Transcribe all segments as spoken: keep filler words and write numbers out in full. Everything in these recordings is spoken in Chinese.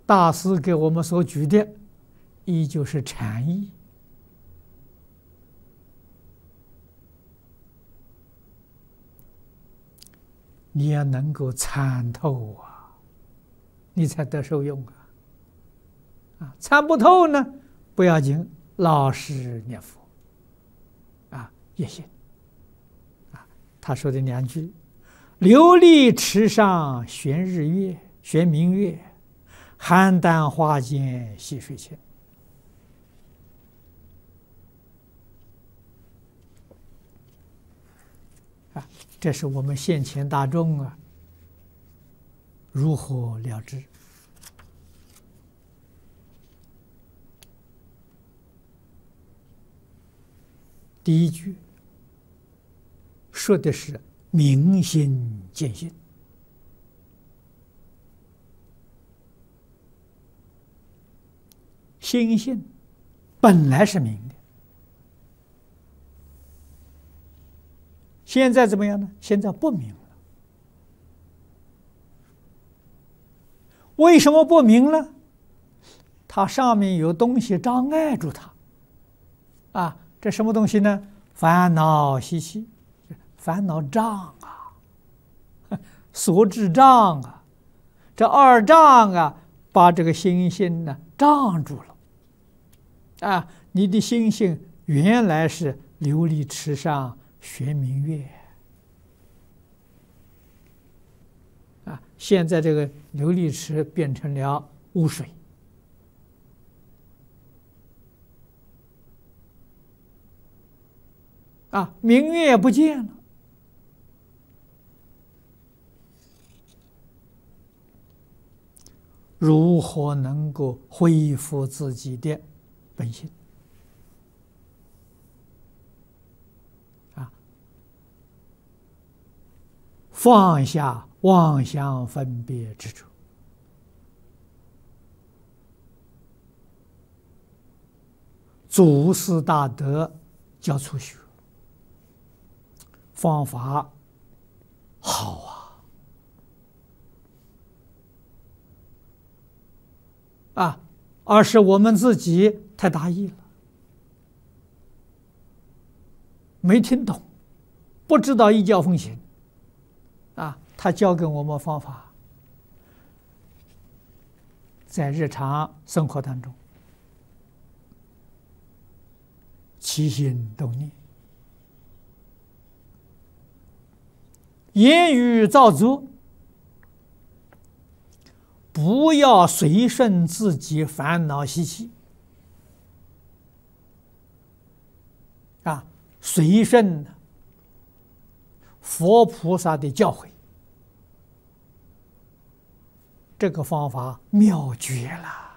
大师给我们所举的，依旧是禅意。你要能够参透啊，你才得受用啊！啊，参不透呢，不要紧，老实念佛，啊，也行。啊，他说的两句：琉璃池上悬日月，悬明月；邯郸花间戏水清。啊，这是我们现前大众啊，如何了知？第一句说的是明心见性，心性本来是明的，现在怎么样呢？现在不明了。为什么不明了？它上面有东西障碍住它。啊，这什么东西呢？烦恼习气，烦恼障啊，所知障啊，这二障啊，把这个心性呢障住了。啊，你的心性原来是琉璃池上悬明月。啊，现在这个琉璃池变成了污水。啊，明月不见了。如何能够恢复自己的本性？啊，放下妄想分别执着，祖师大德教初学，方法好啊！啊，而是我们自己太大意了，没听懂，不知道依教奉行。啊，他教给我们方法，在日常生活当中，起心动念，言语造作，不要随顺自己烦恼习气。啊，随顺佛菩萨的教诲，这个方法妙绝了。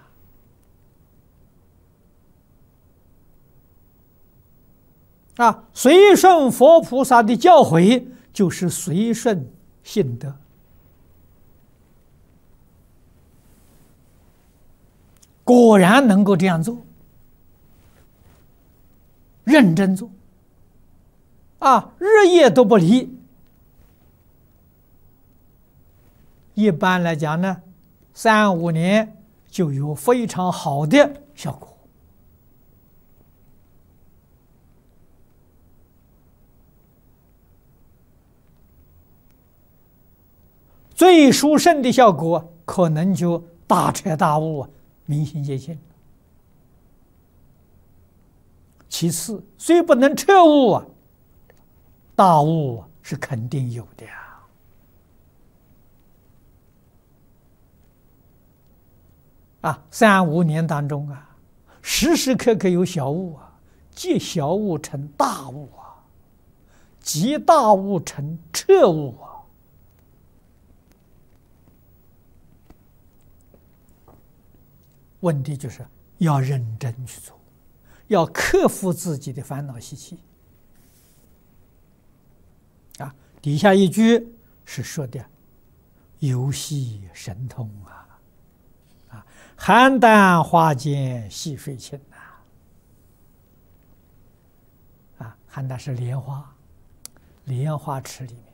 啊，随顺佛菩萨的教诲，就是随顺性德。果然能够这样做，认真做，啊，日夜都不离。一般来讲呢，三五年就有非常好的效果。最殊胜的效果，可能就大彻大悟，明心见性。其次，虽不能彻悟啊，大悟是肯定有的呀。啊，三五年当中啊，时时刻刻有小悟啊，即小悟成大悟啊，即大悟成彻悟啊。问题就是要认真去做，要克服自己的烦恼习气。啊，底下一句是说的游戏神通啊，啊，邯郸花间戏水清呐，啊，邯郸是莲花，莲花池里面。